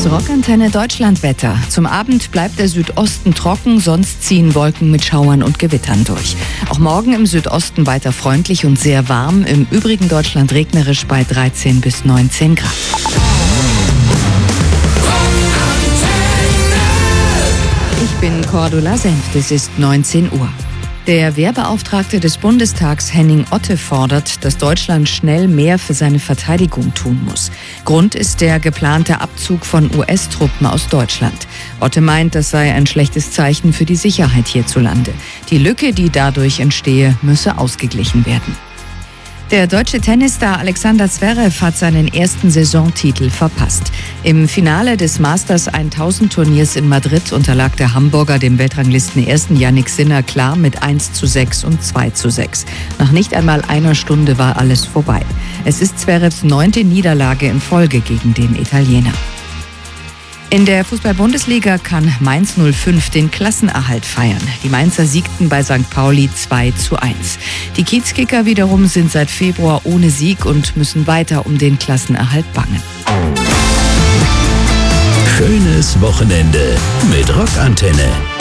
Rockantenne Deutschlandwetter. Zum Abend bleibt der Südosten trocken, sonst ziehen Wolken mit Schauern und Gewittern durch. Auch morgen im Südosten weiter freundlich und sehr warm, im übrigen Deutschland regnerisch bei 13 bis 19 Grad. Ich bin Cordula Senft, es ist 19 Uhr. Der Wehrbeauftragte des Bundestags Henning Otte fordert, dass Deutschland schnell mehr für seine Verteidigung tun muss. Grund ist der geplante Abzug von US-Truppen aus Deutschland. Otte meint, das sei ein schlechtes Zeichen für die Sicherheit hierzulande. Die Lücke, die dadurch entstehe, müsse ausgeglichen werden. Der deutsche Tennisstar Alexander Zverev hat seinen ersten Saisontitel verpasst. Im Finale des Masters 1000 Turniers in Madrid unterlag der Hamburger dem Weltranglisten-Ersten Jannik Sinner klar mit 1:6 und 2:6. Nach nicht einmal einer Stunde war alles vorbei. Es ist Zverevs 9. Niederlage in Folge gegen den Italiener. In der Fußball-Bundesliga kann Mainz 05 den Klassenerhalt feiern. Die Mainzer siegten bei St. Pauli 2:1. Die Kiezkicker wiederum sind seit Februar ohne Sieg und müssen weiter um den Klassenerhalt bangen. Schönes Wochenende mit Rockantenne.